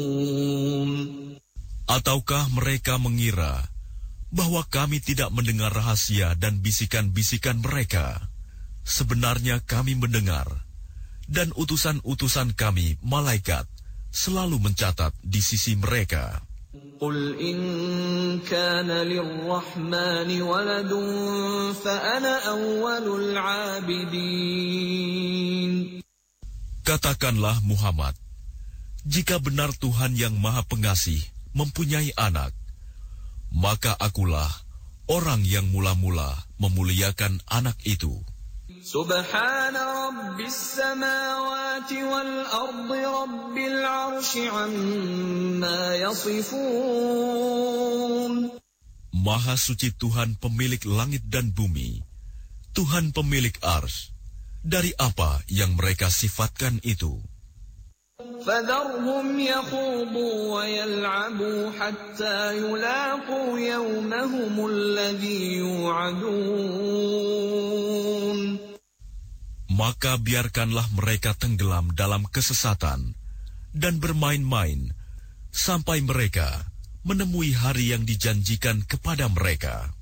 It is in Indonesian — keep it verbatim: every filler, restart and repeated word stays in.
Ataukah mereka mengira bahwa kami tidak mendengar rahasia dan bisikan-bisikan mereka? Sebenarnya kami mendengar, dan utusan-utusan kami, malaikat, selalu mencatat di sisi mereka. Qul in kana lirrahmani waladun fa ana awwalul 'abidin. Katakanlah Muhammad, jika benar Tuhan yang Maha Pengasih mempunyai anak, maka akulah orang yang mula-mula memuliakan anak itu. Subhana rabbis samawati wal ardi rabbil 'arsy 'amma yasifun. Maha suci Tuhan pemilik langit dan bumi, Tuhan pemilik Arsy, dari apa yang mereka sifatkan itu. فَذَرْهُمْ يَخُوضُوا وَيَلْعَبُوا حَتَّى يُلَاقُوا يَوْمَهُمُ الَّذِي يُوعَدُونَ. Maka biarkanlah mereka tenggelam dalam kesesatan dan bermain-main sampai mereka menemui hari yang dijanjikan kepada mereka.